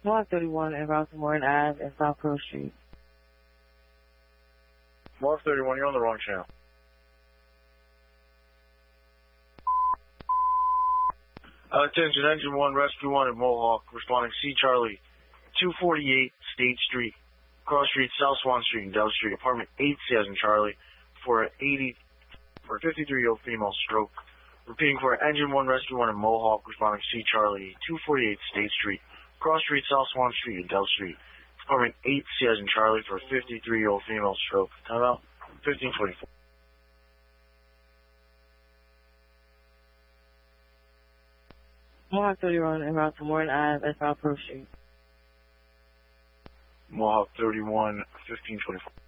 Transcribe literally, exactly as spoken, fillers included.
Mohawk thirty-one and Route to Morton Ave and South Pearl Street. Mohawk thirty-one, you're on the wrong channel. Uh, attention, Engine one, Rescue one at Mohawk, responding C. Charlie, two forty-eight State Street, Cross Street, South Swan Street, and Dell Street, apartment eight C as in Charlie, for an eighty, for a fifty-three-year-old female stroke. Repeating for Engine one, Rescue one at Mohawk, responding C. Charlie, two forty-eight State Street, Cross Street, South Swan Street, and Dell Street, apartment eight C as in Charlie, for a fifty-three-year-old female stroke. Timeout, fifteen twenty-four. Mohawk thirty-one and Route to Morton Ave and South Pearl Street. Mohawk thirty-one, fifteen twenty-four.